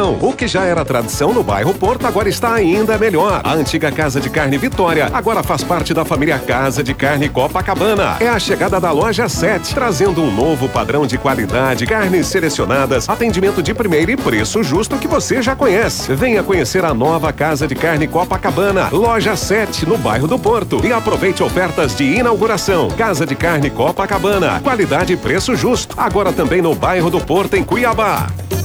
inauguração. O que já era tradição no bairro Porto agora está ainda melhor. A antiga Casa de Carne Vitória agora faz parte da família Casa de Carne Copacabana. É a chegada da loja 7, trazendo um novo padrão de qualidade, carnes selecionadas, atendimento de primeira e preço justo que você já conhece. Venha conhecer a nova Casa de Carne Copacabana, loja 7, no bairro do Porto. E aproveite ofertas de inauguração. Casa de Carne Copacabana, qualidade e preço justo. Agora também no bairro do Porto, em Cuiabá.